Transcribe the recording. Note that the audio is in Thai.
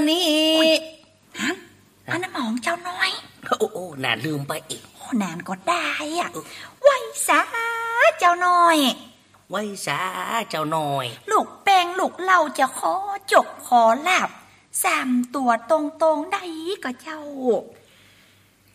นี่ฮะอันนั้นของเจ้าน้อยโอ้น่าลืมไปอีกนานก็ได้อ่ะไว้สาเจ้าน้อยไว้สาเจ้าน้อยลูกแป้งลูกเราจะขอจกขอลาบ3 ตัวตรงๆได้ก็เจ้า